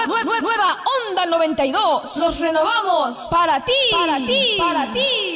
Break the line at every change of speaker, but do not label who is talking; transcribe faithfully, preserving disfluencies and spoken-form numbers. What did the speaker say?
nueva, nueva Onda noventa y dos. Nos renovamos para ti, para ti, para ti.